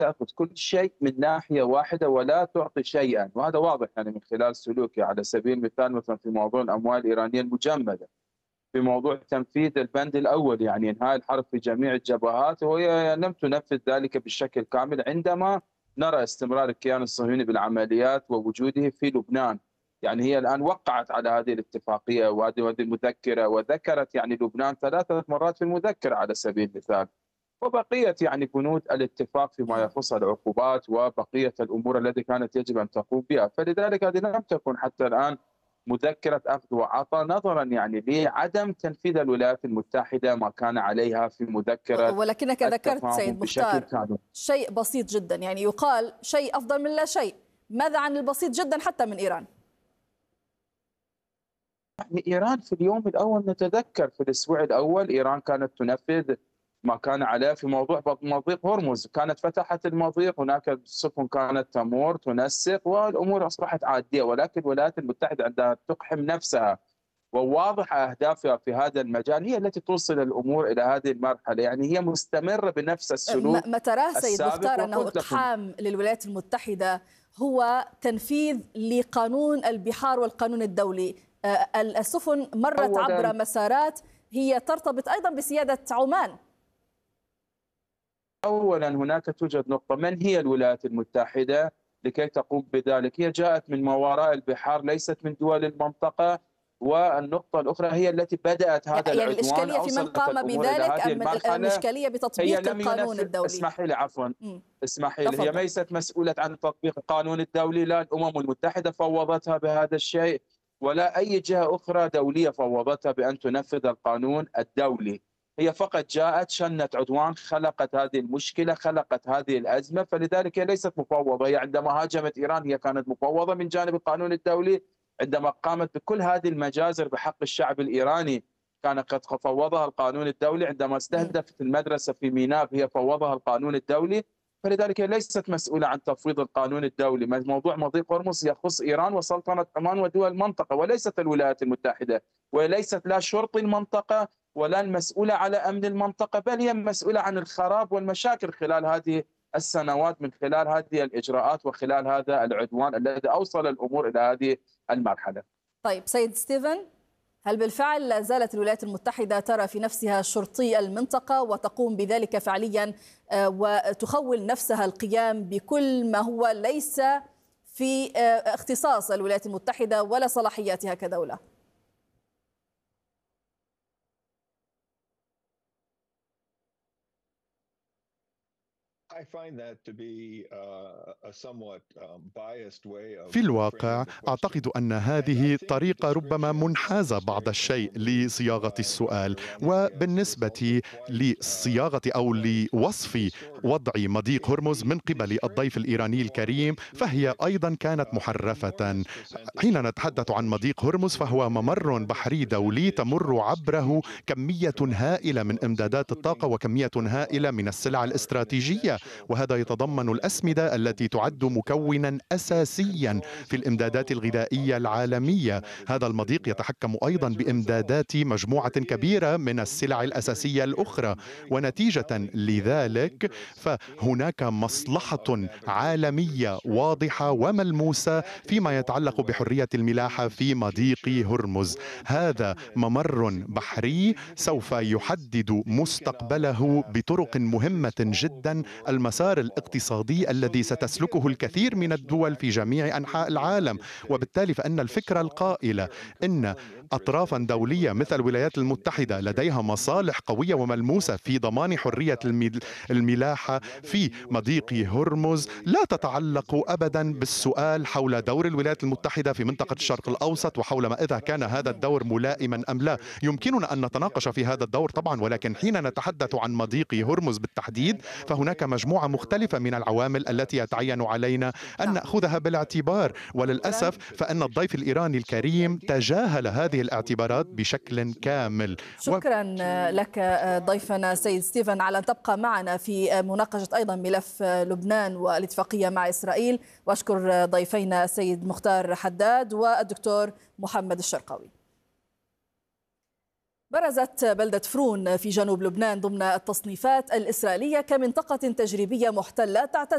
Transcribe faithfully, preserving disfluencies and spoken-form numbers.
تأخذ كل شيء من ناحية واحدة ولا تعطي شيئًا، وهذا واضح يعني من خلال سلوكها. على سبيل المثال مثلًا في موضوع الأموال الإيرانية المجمدة، في موضوع تنفيذ البند الأول يعني إنهاء الحرب في جميع الجبهات، وهي لم تنفذ ذلك بالشكل كامل عندما نرى استمرار الكيان الصهيوني بالعمليات ووجوده في لبنان. يعني هي الآن وقعت على هذه الاتفاقية وهذه وهذه المذكرة، وذكرت يعني لبنان ثلاثة مرات في المذكرة على سبيل المثال. وبقية يعني بنود الاتفاق فيما يخص العقوبات وبقية الأمور التي كانت يجب أن تقوم بها، فلذلك هذه لم تكن حتى الآن مذكرة أخذ وعطاء، نظرا يعني لعدم تنفيذ الولايات المتحدة ما كان عليها في مذكرة ولكنك ذكرت التفاهم سيد بشكل مختار كامل. شيء بسيط جدا، يعني يقال شيء أفضل من لا شيء. ماذا عن البسيط جدا حتى من إيران؟ يعني إيران في اليوم الأول نتذكر في الأسبوع الأول إيران كانت تنفذ ما كان عليه في موضوع مضيق هرمز، كانت فتحت المضيق، هناك السفن كانت تمر تنسق والأمور أصبحت عادية. ولكن الولايات المتحدة عندها تقحم نفسها وواضح أهدافها في هذا المجال هي التي توصل الأمور إلى هذه المرحلة، يعني هي مستمرة بنفس السلوك ما تراه سيد مختار أنه السابق. إقحام للولايات المتحدة هو تنفيذ لقانون البحار والقانون الدولي؟ السفن مرت عبر مسارات هي ترتبط أيضا بسيادة عمان. أولا هناك توجد نقطة، من هي الولايات المتحدة لكي تقوم بذلك؟ هي جاءت من ما وراء البحار، ليست من دول المنطقة. والنقطة الأخرى هي التي بدأت هذا يعني العدوان، الإشكالية في من قام بذلك أم الإشكالية بتطبيق القانون الدولي؟ اسمحي لي عفوا اسمحي لي هي ليست مسؤولة عن تطبيق القانون الدولي، لا الأمم المتحدة فوضتها بهذا الشيء ولا أي جهة أخرى دولية فوضتها بأن تنفذ القانون الدولي. هي فقط جاءت شنت عدوان، خلقت هذه المشكلة، خلقت هذه الأزمة، فلذلك هي ليست مفوضة. هي عندما هاجمت إيران هي كانت مفوضة من جانب القانون الدولي، عندما قامت بكل هذه المجازر بحق الشعب الإيراني كان قد فوضها القانون الدولي، عندما استهدفت المدرسة في ميناب هي فوضها القانون الدولي. فلذلك هي ليست مسؤولة عن تفويض القانون الدولي. موضوع مضيق هرمز يخص إيران وسلطنة عمان ودول المنطقة وليست الولايات المتحدة، وليست لا شرطي المنطقة ولا المسؤولة على أمن المنطقة، بل هي مسؤولة عن الخراب والمشاكل خلال هذه السنوات من خلال هذه الإجراءات وخلال هذا العدوان الذي أوصل الأمور إلى هذه المرحلة. طيب سيد ستيفن، هل بالفعل لا زالت الولايات المتحدة ترى في نفسها شرطي المنطقة وتقوم بذلك فعليا وتخول نفسها القيام بكل ما هو ليس في اختصاص الولايات المتحدة ولا صلاحياتها كدولة؟ في الواقع أعتقد أن هذه طريقة ربما منحازة بعض الشيء لصياغة السؤال، وبالنسبة لصياغة أو لوصف وضع مضيق هرمز من قبل الضيف الإيراني الكريم فهي أيضا كانت محرفة. حين نتحدث عن مضيق هرمز فهو ممر بحري دولي تمر عبره كمية هائلة من إمدادات الطاقة وكمية هائلة من السلع الاستراتيجية، وهذا يتضمن الأسمدة التي تعد مكونا أساسيا في الإمدادات الغذائية العالمية. هذا المضيق يتحكم أيضا بإمدادات مجموعة كبيرة من السلع الأساسية الأخرى، ونتيجة لذلك فهناك مصلحة عالمية واضحة وملموسة فيما يتعلق بحرية الملاحة في مضيق هرمز. هذا ممر بحري سوف يحدد مستقبله بطرق مهمة جدا المسار الاقتصادي الذي ستسلكه الكثير من الدول في جميع أنحاء العالم. وبالتالي فإن الفكرة القائلة إن أطرافا دولية مثل الولايات المتحدة لديها مصالح قوية وملموسة في ضمان حرية الملاحة في مضيق هرمز لا تتعلق أبدا بالسؤال حول دور الولايات المتحدة في منطقة الشرق الأوسط وحول ما إذا كان هذا الدور ملائما أم لا. يمكننا أن نتناقش في هذا الدور طبعا، ولكن حين نتحدث عن مضيق هرمز بالتحديد فهناك مجموعة مختلفة من العوامل التي يتعين علينا أن نأخذها بالاعتبار، وللأسف فإن الضيف الإيراني الكريم تجاهل هذه الاعتبارات بشكل كامل. شكرا لك ضيفنا سيد ستيفن على أن تبقى معنا في مناقشة أيضا ملف لبنان والاتفاقية مع إسرائيل، وأشكر ضيفينا السيد مختار حداد والدكتور محمد الشرقاوي. برزت بلدة فرون في جنوب لبنان ضمن التصنيفات الإسرائيلية كمنطقة تجريبية محتلة تعتز